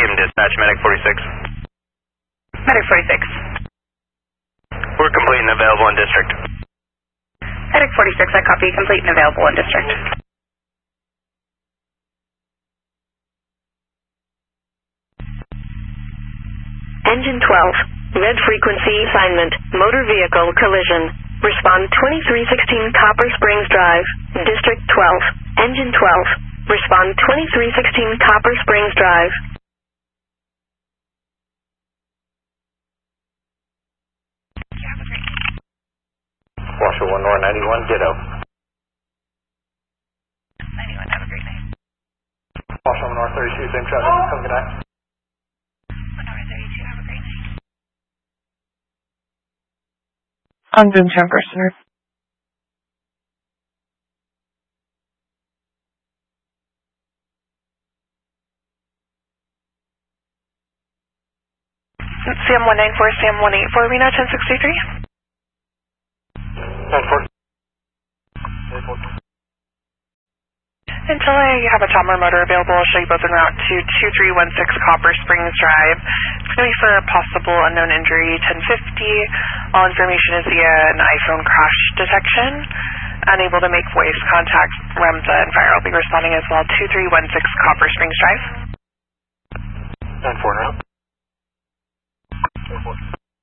Beacon Dispatch, Medic 46. Medic 46. We're complete and available in District. Medic 46, I copy. Complete and available in District. Engine 12, red frequency assignment, motor vehicle collision. Respond 2316 Copper Springs Drive, District 12. Engine 12, respond 2316 Copper Springs Drive. Washer 1 North 91, ditto. 91, have a great night. Washer 1 North 32, same traffic, have a good night. 1 North 32, have a great night. Unbound Chamber, sir. CM 194, CM 184, Reno 1063. 94. Until I have a Tomer motor available, I'll show you both en route to 2316 Copper Springs Drive. It's going to be for a possible unknown injury, 1050. All information is via an iPhone crash detection. Unable to make voice contact, REMSA and fire will be responding as well. 2316 Copper Springs Drive. 94 now. 94.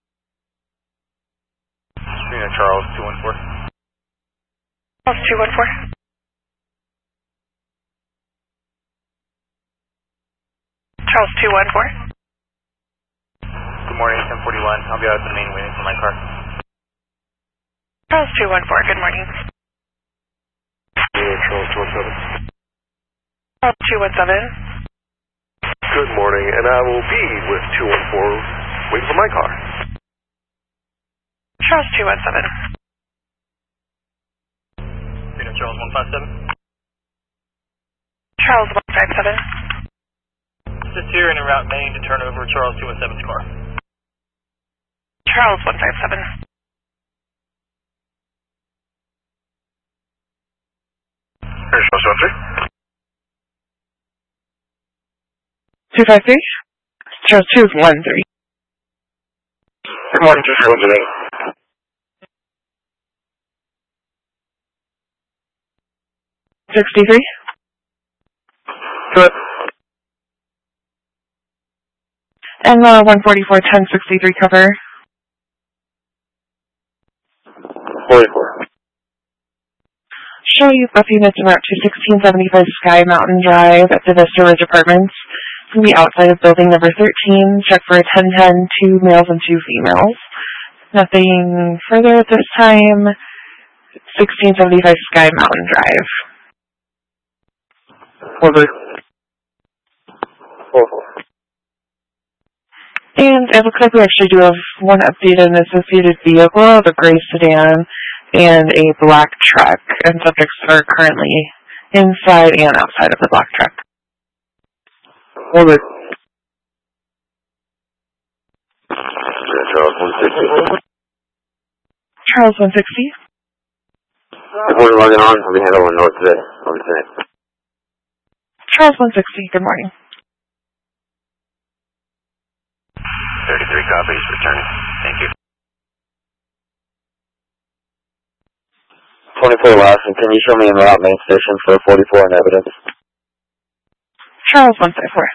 Reno Charles 214. Charles 214. Charles 214. Good morning, 1041. I'll be out at the main waiting for my car. Charles 214, good morning. Charles 217. Charles 217. Good morning, and I will be with 214 waiting for my car. Charles 217. Reno Charles 157. Charles 157. Just here in en route main to turn over Charles 217's car. Charles 157. Here's Charles 253? Charles 213. Good morning, 2317. 63? Good. And 144, 1063 cover. 44. Show you both units en route to 1675 Sky Mountain Drive at the Vista Ridge Apartments. It's going to be outside of building number 13. Check for a 1010, 2 males and 2 females. Nothing further at this time. 1675 Sky Mountain Drive. 44. And it looks like we actually do have one updated and associated vehicle, the gray sedan, and a black truck. And subjects are currently inside and outside of the black truck. Charles 160. Charles 160. Good morning, logging on. I'll be handling north today. I'll be saying. Charles 160, good morning. 33 copies, returning. Thank you. 24 last, and can you show me en route main station for 44 in evidence? Charles 154.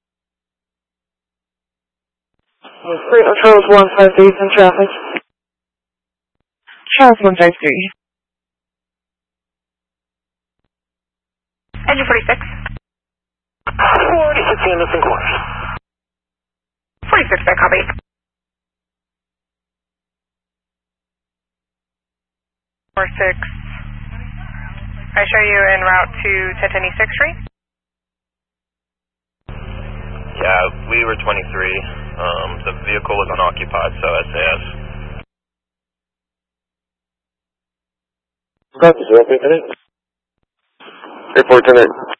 Charles 158 in traffic. Charles 153. Engine 46. 46 Anderson Course. 46, I copy. 46. I show you en route to 1010 East 6th Street. Yeah, we were 23. The vehicle was unoccupied, so SAS. Copy, 0 Lieutenant. Report, Lieutenant.